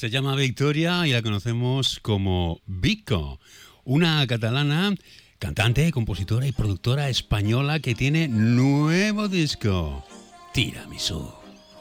Se llama Victoria y la conocemos como Vico, una catalana, cantante, compositora y productora española que tiene nuevo disco, Tiramisú.